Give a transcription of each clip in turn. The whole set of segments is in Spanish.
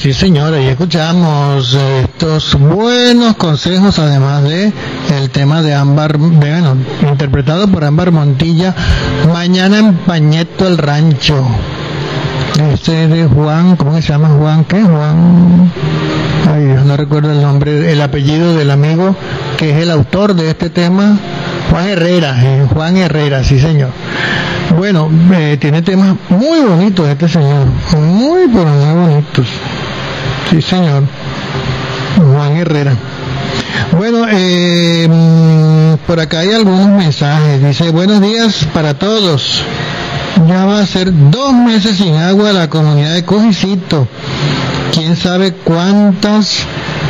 Sí, señora, y escuchamos estos buenos consejos, además de el tema de Ámbar, bueno, interpretado por Ámbar Montilla, Mañana en Pañeto el Rancho. Este de Juan, ¿cómo se llama? Juan, ¿qué? Juan, ay Dios, no recuerdo el nombre, el apellido del amigo que es el autor de este tema, Juan Herrera, sí señor. Bueno, tiene temas muy bonitos este señor, muy pero muy bonitos. Sí señor, Juan Herrera. Bueno, por acá hay algunos mensajes. Dice, buenos días para todos. Ya va a ser 2 meses sin agua la comunidad de Cojicito. Quién sabe cuántas,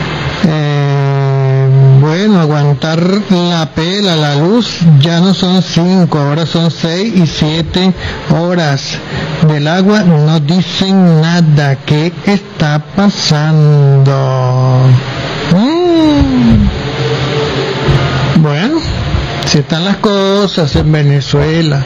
bueno, aguantar la pela, la luz, ya no son 5, ahora son 6 y 7 horas. Del agua no dicen nada. ¿Qué está pasando? Bueno, si están las cosas en Venezuela.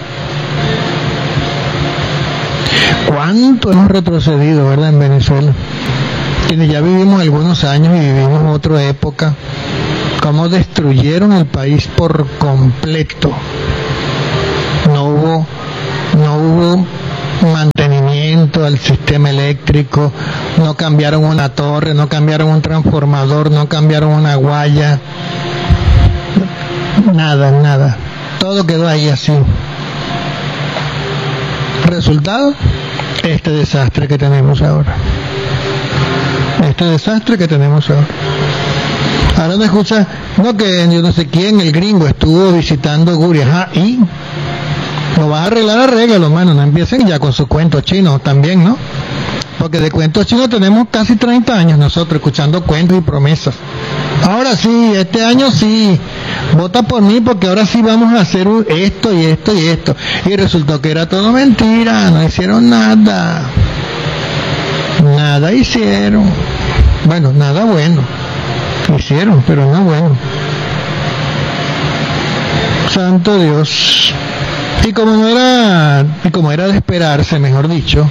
¿Cuánto hemos retrocedido, verdad, en Venezuela? Quienes ya vivimos algunos años y vivimos otra época, cómo destruyeron el país por completo. No hubo mantenimiento al sistema eléctrico, no cambiaron una torre, no cambiaron un transformador, no cambiaron una guaya, nada, todo quedó ahí así. Resultado, este desastre que tenemos ahora. Ahora me escucha, no, que yo no sé quién, el gringo estuvo visitando Guri, y lo vas a arréglalo, mano, no empiecen ya con sus cuentos chinos también, ¿no? Porque de cuentos chinos tenemos casi 30 años nosotros escuchando cuentos y promesas. Ahora sí, este año sí, vota por mí porque ahora sí vamos a hacer esto y esto y esto. Y resultó que era todo mentira, no hicieron nada. Nada hicieron. Bueno, nada bueno. Hicieron, pero no bueno. Santo Dios. Y como era de esperarse, mejor dicho,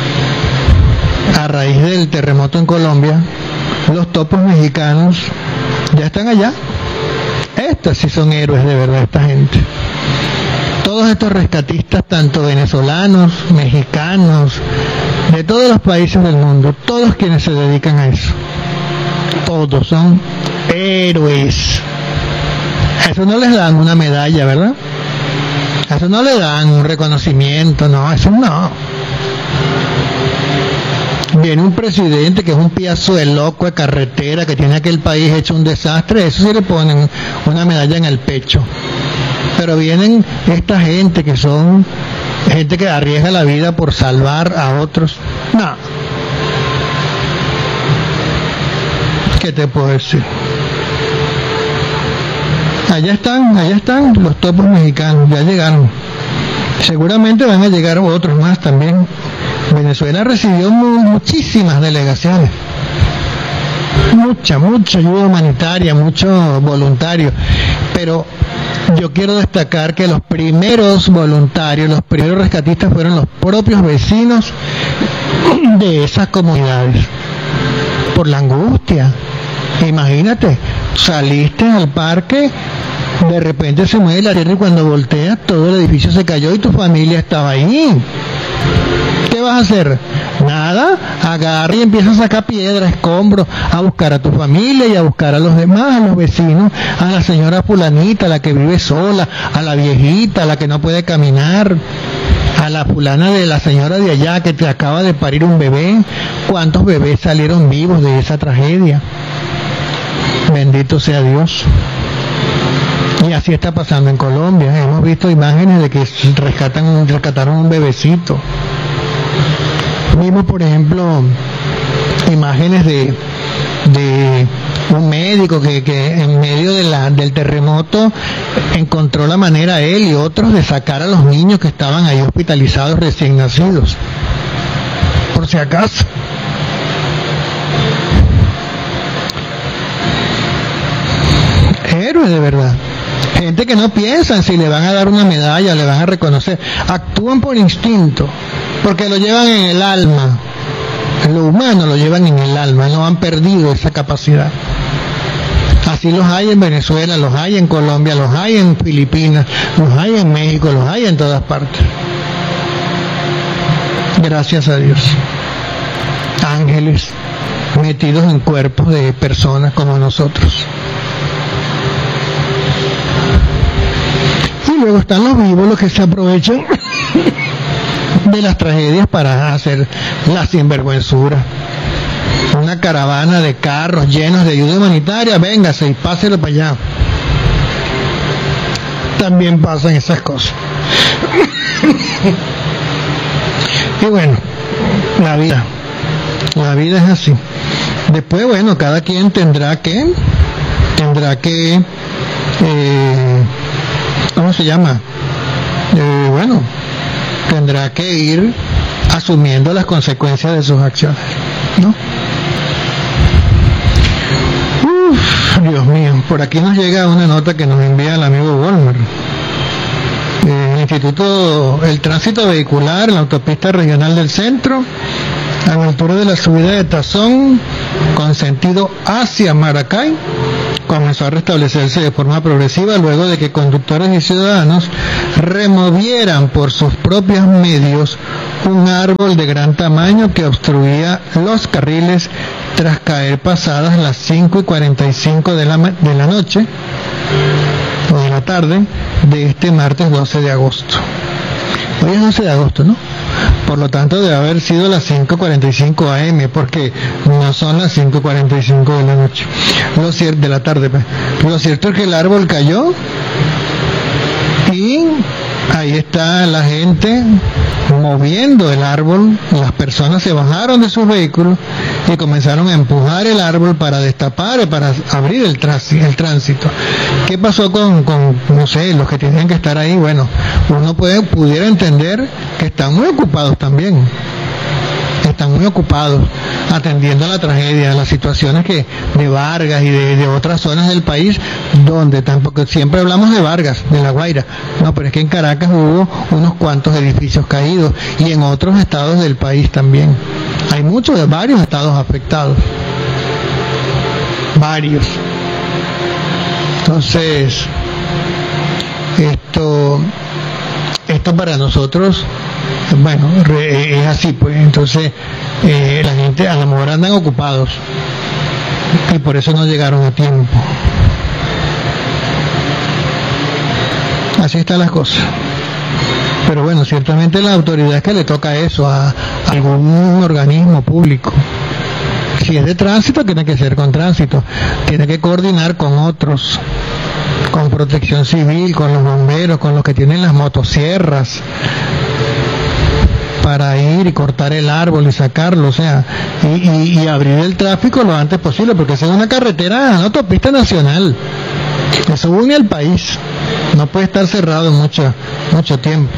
a raíz del terremoto en Colombia, los topos mexicanos ya están allá. Estos sí son héroes de verdad, esta gente. Todos estos rescatistas, tanto venezolanos, mexicanos, de todos los países del mundo, todos quienes se dedican a eso, todos son héroes. A eso no les dan una medalla, ¿verdad? A eso no le dan un reconocimiento, no, eso no. Viene un presidente que es un piazo de loco de carretera, que tiene aquel país hecho un desastre, eso sí le ponen una medalla en el pecho. Pero vienen esta gente que son gente que arriesga la vida por salvar a otros. No. ¿Qué te puedo decir? Allá están los topos mexicanos, ya llegaron. Seguramente van a llegar otros más también. Venezuela recibió muchísimas delegaciones, mucha ayuda humanitaria, mucho voluntario, pero yo quiero destacar que los primeros voluntarios, los primeros rescatistas fueron los propios vecinos de esas comunidades, por la angustia. Imagínate, saliste al parque, de repente se mueve la tierra y cuando volteas todo el edificio se cayó y tu familia estaba ahí. ¿Qué vas a hacer? Nada, agarra y empieza a sacar piedras, escombros, a buscar a tu familia y a buscar a los demás, a los vecinos, a la señora fulanita, a la que vive sola, a la viejita, a la que no puede caminar, a la fulana de la señora de allá que te acaba de parir un bebé. ¿Cuántos bebés salieron vivos de esa tragedia? Bendito sea Dios. Y así está pasando en Colombia. Hemos visto imágenes de que rescataron un bebecito. Vimos, por ejemplo, imágenes de un médico que en medio del terremoto encontró la manera, él y otros, de sacar a los niños que estaban ahí hospitalizados recién nacidos. Por si acaso. Héroes de verdad. Gente que no piensan si le van a dar una medalla, le van a reconocer. Actúan por instinto, porque lo llevan en el alma. lo humano lo llevan en el alma, no han perdido esa capacidad. Así los hay en Venezuela, los hay en Colombia, los hay en Filipinas, los hay en México, los hay en todas partes. Gracias a Dios. Ángeles metidos en cuerpos de personas como nosotros. Y luego están los vivos, los que se aprovechan de las tragedias para hacer la sinvergüenzura. Una caravana de carros llenos de ayuda humanitaria, véngase y páselo para allá. También pasan esas cosas. Y bueno, la vida es así. Después, bueno, cada quien tendrá que ¿cómo se llama? Bueno, tendrá que ir asumiendo las consecuencias de sus acciones, ¿no? Dios mío, por aquí nos llega una nota que nos envía el amigo Walmer. El tránsito vehicular en la autopista regional del centro, a la altura de la subida de Tazón, con sentido hacia Maracay, comenzó a restablecerse de forma progresiva luego de que conductores y ciudadanos removieran por sus propios medios un árbol de gran tamaño que obstruía los carriles tras caer pasadas las 5:45 de la noche o de la tarde de este martes 12 de agosto. Hoy es 12 de agosto, ¿no? Por lo tanto debe haber sido las 5:45 AM, porque no son las 5:45 de la noche, de la tarde. Lo cierto es que el árbol cayó y ahí está la gente moviendo el árbol. Las personas se bajaron de sus vehículos y comenzaron a empujar el árbol para destapar, para abrir el tránsito. ¿Qué pasó con no sé, los que tenían que estar ahí? Bueno, uno pudiera entender que están muy ocupados también. Están muy ocupados atendiendo a la tragedia, a las situaciones de Vargas y de otras zonas del país, donde tampoco siempre hablamos de Vargas, de La Guaira, no, pero es que en Caracas hubo unos cuantos edificios caídos y en otros estados del país también. Hay varios estados afectados, varios. Entonces, esto para nosotros, bueno, es así, pues. Entonces la gente a lo mejor andan ocupados y por eso no llegaron a tiempo. Así están las cosas. Pero bueno, ciertamente la autoridad es que le toca eso a algún organismo público. Si es de tránsito, tiene que ser con tránsito, tiene que coordinar con otros, con Protección Civil, con los bomberos, con los que tienen las motosierras, para ir y cortar el árbol y sacarlo, o sea, y abrir el tráfico lo antes posible, porque esa es una carretera, una autopista nacional, eso une al país, no puede estar cerrado mucho tiempo.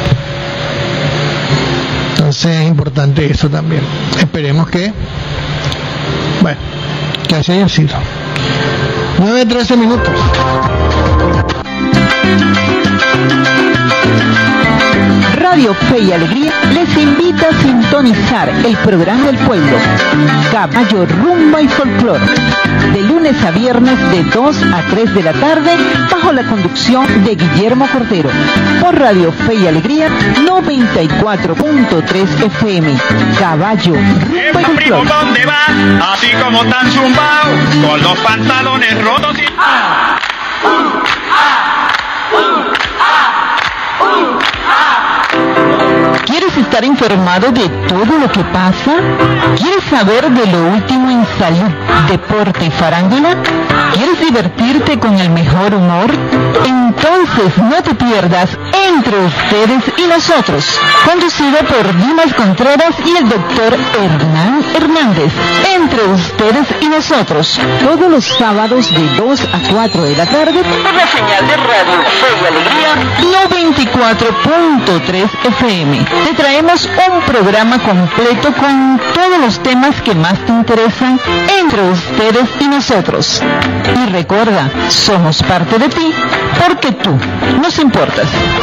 Entonces es importante eso también. Esperemos que así haya sido. 9:13 minutos. Radio Fe y Alegría les invita a sintonizar el programa del pueblo, Caballo, Rumba y Folclor, de lunes a viernes de 2 a 3 de la tarde, bajo la conducción de Guillermo Cordero, por Radio Fe y Alegría 94.3 FM, Caballo, Rumba y Folclor. ¿Dónde vas? Así como tan zumbao, con los pantalones rotos y... ¿Quieres estar informado de todo lo que pasa? ¿Quieres saber de lo último en salud, deporte y farándula? ¿Quieres divertirte con el mejor humor? Entonces no te pierdas Entre Ustedes y Nosotros, conducido por Dimas Contreras y el doctor Hernán Hernández. Entre Ustedes y Nosotros, todos los sábados de 2 a 4 de la tarde, por la señal de Radio Fe y Alegría 94.3 FM. Te traemos un programa completo con todos los temas que más te interesan entre ustedes y nosotros. Y recuerda, somos parte de ti porque tú nos importas.